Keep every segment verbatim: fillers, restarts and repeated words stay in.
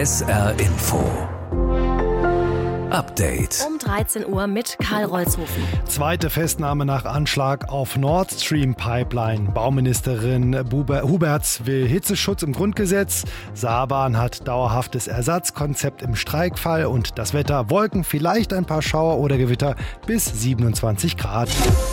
S R Info Update. Um dreizehn Uhr mit Karl Rolzhofen. Zweite Festnahme nach Anschlag auf Nord Stream Pipeline. Bauministerin Huberts will Hitzeschutz im Grundgesetz. Saarbrücken hat dauerhaftes Ersatzkonzept im Streikfall. Und das Wetter: Wolken, vielleicht ein paar Schauer oder Gewitter bis siebenundzwanzig Grad.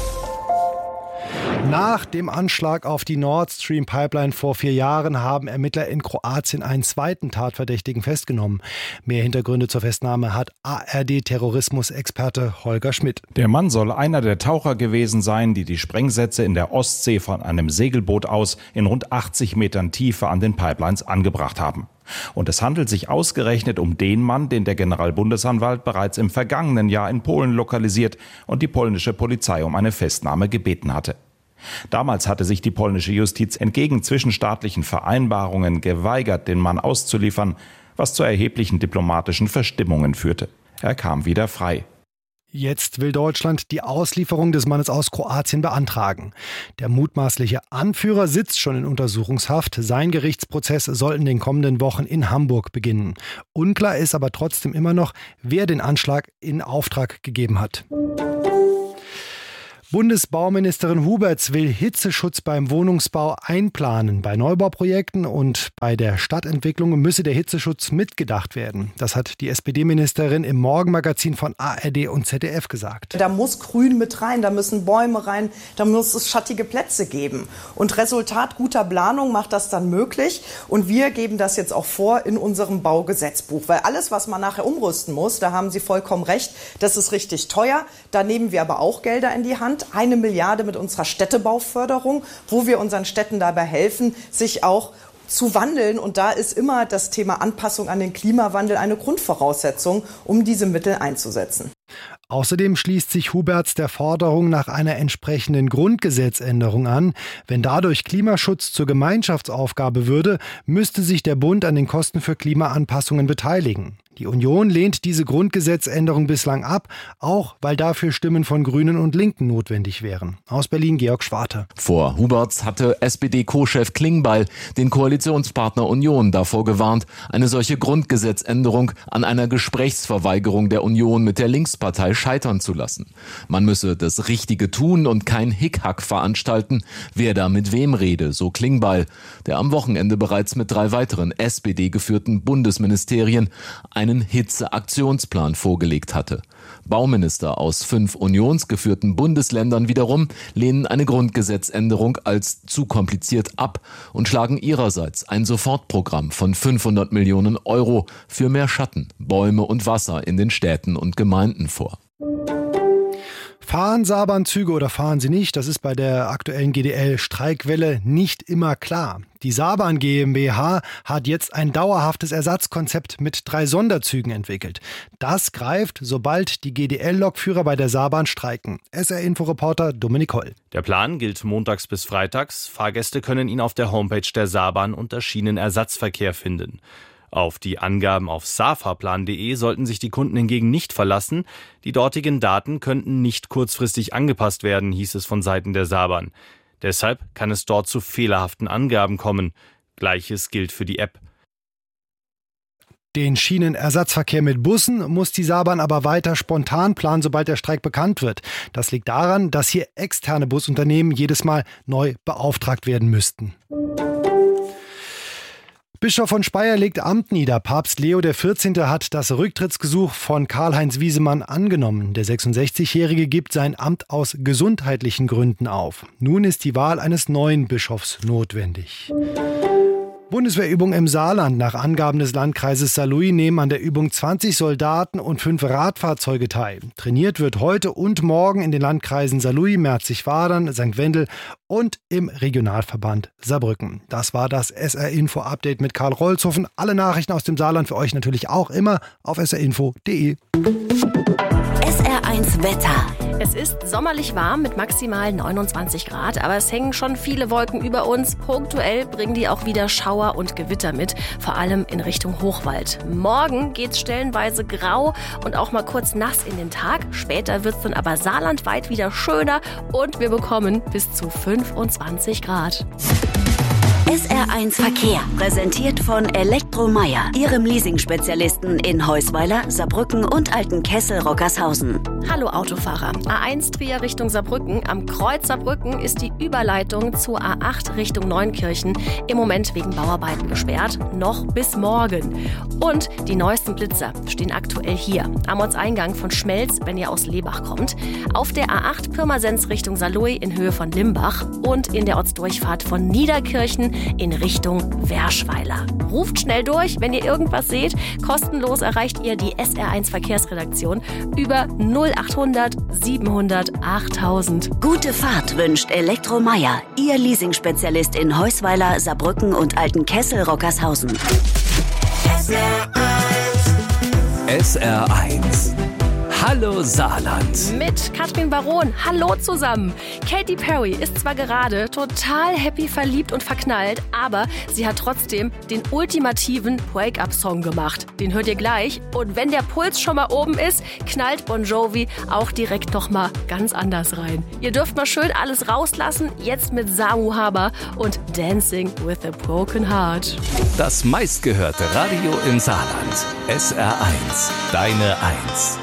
Nach dem Anschlag auf die Nord Stream Pipeline vor vier Jahren haben Ermittler in Kroatien einen zweiten Tatverdächtigen festgenommen. Mehr Hintergründe zur Festnahme hat A R D-Terrorismusexperte Holger Schmidt. Der Mann soll einer der Taucher gewesen sein, die die Sprengsätze in der Ostsee von einem Segelboot aus in rund achtzig Metern Tiefe an den Pipelines angebracht haben. Und es handelt sich ausgerechnet um den Mann, den der Generalbundesanwalt bereits im vergangenen Jahr in Polen lokalisiert und die polnische Polizei um eine Festnahme gebeten hatte. Damals hatte sich die polnische Justiz entgegen zwischenstaatlichen Vereinbarungen geweigert, den Mann auszuliefern, was zu erheblichen diplomatischen Verstimmungen führte. Er kam wieder frei. Jetzt will Deutschland die Auslieferung des Mannes aus Kroatien beantragen. Der mutmaßliche Anführer sitzt schon in Untersuchungshaft. Sein Gerichtsprozess soll in den kommenden Wochen in Hamburg beginnen. Unklar ist aber trotzdem immer noch, wer den Anschlag in Auftrag gegeben hat. Bundesbauministerin Huberts will Hitzeschutz beim Wohnungsbau einplanen. Bei Neubauprojekten und bei der Stadtentwicklung müsse der Hitzeschutz mitgedacht werden. Das hat die S P D-Ministerin im Morgenmagazin von A R D und Z D F gesagt. Da muss Grün mit rein, da müssen Bäume rein, da muss es schattige Plätze geben. Und Resultat guter Planung macht das dann möglich. Und wir geben das jetzt auch vor in unserem Baugesetzbuch. Weil alles, was man nachher umrüsten muss, da haben Sie vollkommen recht, das ist richtig teuer. Da nehmen wir aber auch Gelder in die Hand. Eine Milliarde mit unserer Städtebauförderung, wo wir unseren Städten dabei helfen, sich auch zu wandeln. Und da ist immer das Thema Anpassung an den Klimawandel eine Grundvoraussetzung, um diese Mittel einzusetzen. Außerdem schließt sich Huberts der Forderung nach einer entsprechenden Grundgesetzänderung an. Wenn dadurch Klimaschutz zur Gemeinschaftsaufgabe würde, müsste sich der Bund an den Kosten für Klimaanpassungen beteiligen. Die Union lehnt diese Grundgesetzänderung bislang ab, auch weil dafür Stimmen von Grünen und Linken notwendig wären. Aus Berlin Georg Schwarte. Vor Huberts hatte S P D-Co-Chef Klingbeil den Koalitionspartner Union davor gewarnt, eine solche Grundgesetzänderung an einer Gesprächsverweigerung der Union mit der Linkspartei scheitern zu lassen. Man müsse das Richtige tun und kein Hickhack veranstalten, wer da mit wem rede, so Klingbeil, der am Wochenende bereits mit drei weiteren S P D-geführten Bundesministerien einen Hitzeaktionsplan vorgelegt hatte. Bauminister aus fünf unionsgeführten Bundesländern wiederum lehnen eine Grundgesetzänderung als zu kompliziert ab und schlagen ihrerseits ein Sofortprogramm von fünfhundert Millionen Euro für mehr Schatten, Bäume und Wasser in den Städten und Gemeinden vor. Fahren Saarbrücken-Züge oder fahren sie nicht? Das ist bei der aktuellen G D L-Streikwelle nicht immer klar. Die Saarbrücken GmbH hat jetzt ein dauerhaftes Ersatzkonzept mit drei Sonderzügen entwickelt. Das greift, sobald die G D L-Lokführer bei der Saarbrücken streiken. S R-Info-Reporter Dominik Holl. Der Plan gilt montags bis freitags. Fahrgäste können ihn auf der Homepage der Saarbrücken unter Schienenersatzverkehr finden. Auf die Angaben auf saarfahrplan punkt de sollten sich die Kunden hingegen nicht verlassen. Die dortigen Daten könnten nicht kurzfristig angepasst werden, hieß es von Seiten der Saarbrücken. Deshalb kann es dort zu fehlerhaften Angaben kommen. Gleiches gilt für die App. Den Schienenersatzverkehr mit Bussen muss die Saarbrücken aber weiter spontan planen, sobald der Streik bekannt wird. Das liegt daran, dass hier externe Busunternehmen jedes Mal neu beauftragt werden müssten. Bischof von Speyer legt Amt nieder. Papst Leo der vierzehnte hat das Rücktrittsgesuch von Karl-Heinz Wiesemann angenommen. Der sechsundsechzigjährige gibt sein Amt aus gesundheitlichen Gründen auf. Nun ist die Wahl eines neuen Bischofs notwendig. Bundeswehrübung im Saarland. Nach Angaben des Landkreises Saarlouis nehmen an der Übung zwanzig Soldaten und fünf Radfahrzeuge teil. Trainiert wird heute und morgen in den Landkreisen Saarlouis, Merzig-Wadern, Sankt Wendel und im Regionalverband Saarbrücken. Das war das S R-Info-Update mit Karl Rolzhofen. Alle Nachrichten aus dem Saarland für euch natürlich auch immer auf s r info punkt de. S R eins Wetter. Es ist sommerlich warm mit maximal neunundzwanzig Grad, aber es hängen schon viele Wolken über uns. Punktuell bringen die auch wieder Schauer und Gewitter mit, vor allem in Richtung Hochwald. Morgen geht's stellenweise grau und auch mal kurz nass in den Tag. Später wird's dann aber saarlandweit wieder schöner und wir bekommen bis zu fünfundzwanzig Grad. S R eins Verkehr, präsentiert von Elektromeyer, Ihrem Leasing-Spezialisten in Heusweiler, Saarbrücken und Altenkessel-Rockershausen. Hallo Autofahrer. A eins Trier Richtung Saarbrücken. Am Kreuz Saarbrücken ist die Überleitung zur A acht Richtung Neunkirchen im Moment wegen Bauarbeiten gesperrt. Noch bis morgen. Und die neuesten Blitzer stehen aktuell hier. Am Ortseingang von Schmelz, wenn ihr aus Lebach kommt. Auf der A acht Pirmasens Richtung Saarlouis in Höhe von Limbach. Und in der Ortsdurchfahrt von Niederkirchen in Richtung Werschweiler. Ruft schnell durch, wenn ihr irgendwas seht. Kostenlos erreicht ihr die S R eins Verkehrsredaktion über null achthundert siebenhundert achttausend. Gute Fahrt wünscht Elektromeyer, Ihr Leasing-Spezialist in Heusweiler, Saarbrücken und Altenkessel-Rockershausen. S R eins. Hallo Saarland. Mit Katrin Baron. Hallo zusammen. Katy Perry ist zwar gerade total happy, verliebt und verknallt, aber sie hat trotzdem den ultimativen Wake-up-Song gemacht. Den hört ihr gleich. Und wenn der Puls schon mal oben ist, knallt Bon Jovi auch direkt noch mal ganz anders rein. Ihr dürft mal schön alles rauslassen, jetzt mit Samu Haber und Dancing with a Broken Heart. Das meistgehörte Radio im Saarland. S R eins. Deine Eins.